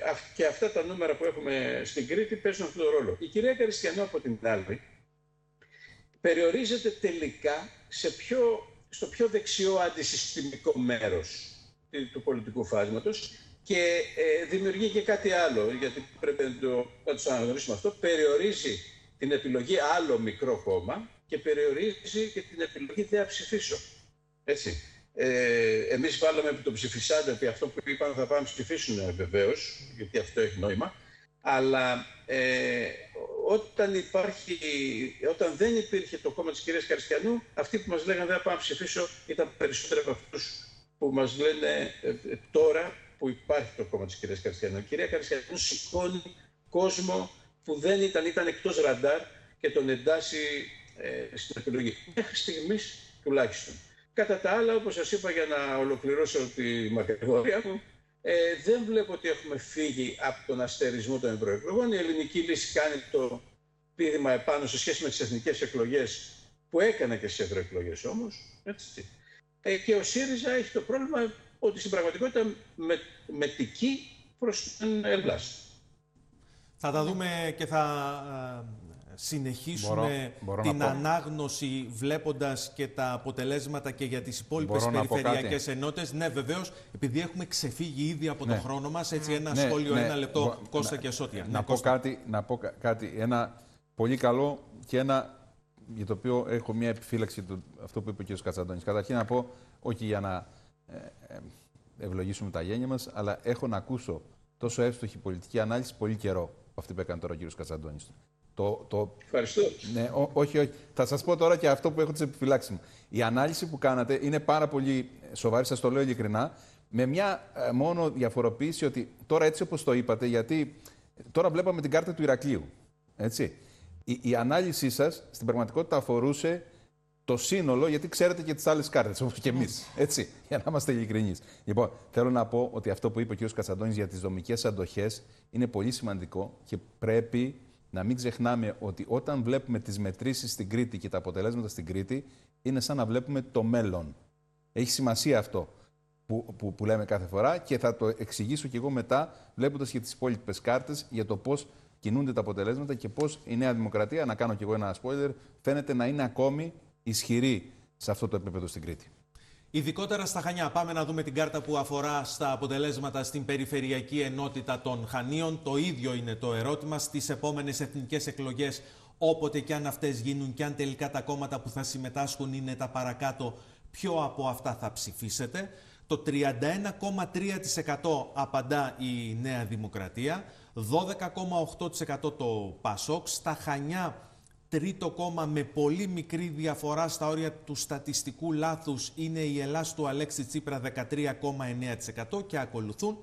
και αυτά τα νούμερα που έχουμε στην Κρήτη παίζουν αυτόν τον ρόλο. Η κυρία Καριστιανού, από την άλλη, περιορίζεται τελικά στο πιο δεξιό αντισυστημικό μέρος του πολιτικού φάσματος και δημιουργεί και κάτι άλλο, γιατί πρέπει να το αναγνωρίσουμε αυτό. Περιορίζει την επιλογή άλλο μικρό κόμμα και περιορίζει και την επιλογή δεν θα ψηφίσω. Έτσι. Εμείς βάλαμε επί το ψηφισάντα, επί αυτό που είπαν θα πάμε να ψηφίσουν βεβαίως, γιατί αυτό έχει νόημα. Αλλά όταν δεν υπήρχε το κόμμα της κυρίας Καριστιανού, αυτοί που μας λέγανε δεν θα πάμε να ψηφίσω ήταν περισσότεροι από αυτούς που μας λένε τώρα που υπάρχει το κόμμα της κυρίας Καριστιανού. Η κυρία Καριστιανού σηκώνει κόσμο που δεν ήταν εκτός ραντάρ και τον εντάσσει στην επιλογή. Μέχρι στιγμής τουλάχιστον. Κατά τα άλλα, όπως σας είπα, για να ολοκληρώσω τη μακρηγορία μου, δεν βλέπω ότι έχουμε φύγει από τον αστερισμό των ευρωεκλογών. Η ελληνική λύση κάνει το πείδημα επάνω σε σχέση με τις εθνικές εκλογές, που έκανε και στις ευρωεκλογές όμως. Έτσι. Και ο ΣΥΡΙΖΑ έχει το πρόβλημα ότι στην πραγματικότητα μετικεί προς την Ελλάς. Θα τα δούμε και θα συνεχίσουμε την ανάγνωση βλέποντας και τα αποτελέσματα και για τις υπόλοιπες περιφερειακές ενότητες. Ναι, βεβαίως, επειδή έχουμε ξεφύγει ήδη από τον χρόνο μας, έτσι ένα σχόλιο, ένα λεπτό, Κώστα και Σώτια. Να πω κάτι, ένα πολύ καλό και ένα για το οποίο έχω μια επιφύλαξη αυτό που είπε ο κ. Κατσαντώνης. Καταρχήν να πω, όχι για να ευλογήσουμε τα γένια μας, αλλά έχω να ακούσω τόσο εύστοχη πολιτική ανάλυση πολύ καιρό, αυτή που έκανε τώρα ο κ. Κατσαντώνης. Ευχαριστώ. Ναι, όχι. Θα σας πω τώρα και αυτό που έχω τις επιφυλάξεις μου. Η ανάλυση που κάνατε είναι πάρα πολύ σοβαρή, σας το λέω ειλικρινά, με μια μόνο διαφοροποίηση ότι τώρα έτσι όπως το είπατε, γιατί τώρα βλέπαμε την κάρτα του Ηρακλείου. Έτσι. Η ανάλυση σας στην πραγματικότητα αφορούσε το σύνολο, γιατί ξέρετε και τις άλλες κάρτες, όπως και εμείς. Έτσι, για να είμαστε ειλικρινείς. Λοιπόν, θέλω να πω ότι αυτό που είπε ο κ. Κατσαντώνης για τις δομικές αντοχές είναι πολύ σημαντικό και πρέπει να μην ξεχνάμε ότι όταν βλέπουμε τις μετρήσεις στην Κρήτη και τα αποτελέσματα στην Κρήτη, είναι σαν να βλέπουμε το μέλλον. Έχει σημασία αυτό που λέμε κάθε φορά και θα το εξηγήσω και εγώ μετά, βλέποντας και τις υπόλοιπες κάρτες για το πώς κινούνται τα αποτελέσματα και πώς η Νέα Δημοκρατία, να κάνω και εγώ ένα spoiler, φαίνεται να είναι ακόμη ισχυρή σε αυτό το επίπεδο στην Κρήτη. Ειδικότερα στα Χανιά. Πάμε να δούμε την κάρτα που αφορά στα αποτελέσματα στην περιφερειακή ενότητα των Χανίων. Το ίδιο είναι το ερώτημα στις επόμενες εθνικές εκλογές, όποτε και αν αυτές γίνουν και αν τελικά τα κόμματα που θα συμμετάσχουν είναι τα παρακάτω, ποιο από αυτά θα ψηφίσετε. Το 31,3% απαντά η Νέα Δημοκρατία, 12,8% το ΠΑΣΟΚ. Στα Χανιά, τρίτο κόμμα με πολύ μικρή διαφορά στα όρια του στατιστικού λάθους είναι η Ελλάς του Αλέξη Τσίπρα, 13,9% και ακολουθούν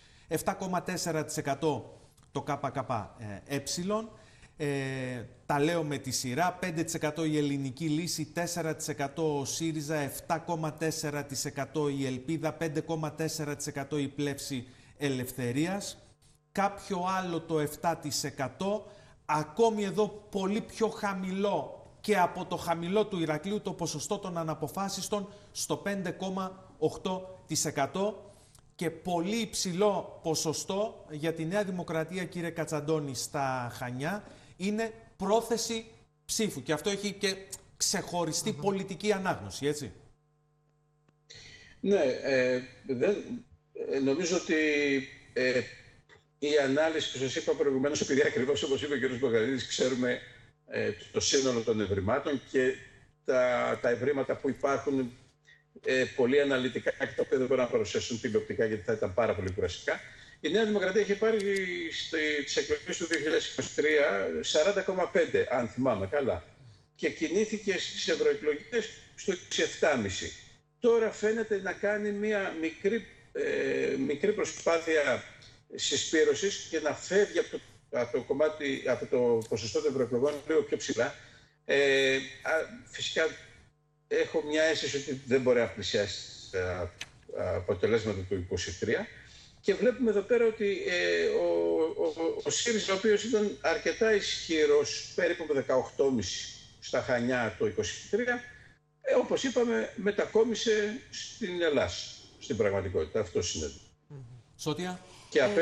7,4% το ΚΚΕ. Τα λέω με τη σειρά, 5% η Ελληνική Λύση, 4% ο ΣΥΡΙΖΑ, 7,4% η Ελπίδα, 5,4% η Πλεύση Ελευθερίας. Κάποιο άλλο το 7%. Ακόμη εδώ πολύ πιο χαμηλό και από το χαμηλό του Ηρακλείου το ποσοστό των αναποφάσιστων στο 5,8% και πολύ υψηλό ποσοστό για τη Νέα Δημοκρατία, κύριε Κατσαντώνη, στα Χανιά είναι πρόθεση ψήφου και αυτό έχει και ξεχωριστή πολιτική ανάγνωση, έτσι. Ναι, νομίζω ότι η ανάλυση που σας είπα προηγουμένως, επειδή ακριβώς όπως είπε ο κ. Μπογδανίδης, ξέρουμε το σύνολο των ευρημάτων και τα ευρήματα που υπάρχουν πολύ αναλυτικά και τα οποία δεν μπορούν να παρουσιάσουν τηλεοπτικά γιατί θα ήταν πάρα πολύ κουραστικά. Η Νέα Δημοκρατία είχε πάρει στις εκλογές του 2023 40,5, αν θυμάμαι καλά, και κινήθηκε στις ευρωεκλογές στο 27,5. Τώρα φαίνεται να κάνει μια μικρή προσπάθεια συσπήρωσης και να φεύγει από το ποσοστό των ευρωεκλογών λίγο πιο ψηλά. Φυσικά έχω μια αίσθηση ότι δεν μπορεί να πλησιάσει τα αποτελέσματα του 23 και βλέπουμε εδώ πέρα ότι ο ΣΥΡΙΖΑ, ο οποίος ήταν αρκετά ισχυρός, περίπου με 18,5 στα Χανιά το 23, όπως είπαμε, μετακόμισε στην Ελλάς, στην πραγματικότητα. Αυτό συνέβη. Σώτια. Και